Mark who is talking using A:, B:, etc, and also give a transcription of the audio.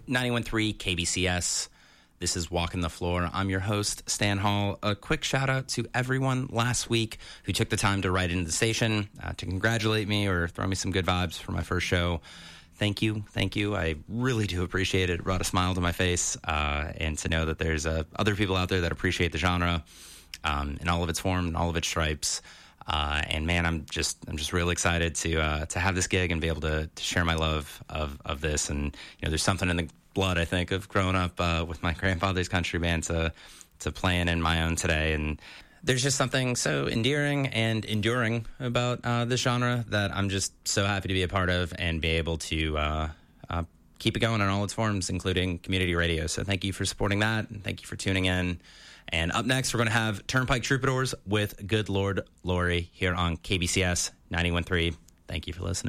A: 91.3 KBCS. This is Walking the Floor. I'm your host, Stan Hall. A quick shout out to everyone last week who took the time to write into the station to congratulate me or throw me some good vibes for my first show. Thank you. I really do appreciate it. It brought a smile to my face, and to know that there's other people out there that appreciate the genre in all of its form and all of its stripes. And man, I'm just really excited to have this gig and be able to share my love of this. And there's something in the blood, I think, of growing up with my grandfather's country band to playing in my own today. And there's just something so endearing and enduring about this genre that I'm just so happy to be a part of and be able to keep it going in all its forms, including community radio. So thank you for supporting that, and thank you for tuning in. And up next, we're going to have Turnpike Troubadours with Good Lord Laurie here on KBCS 91.3. Thank you for listening.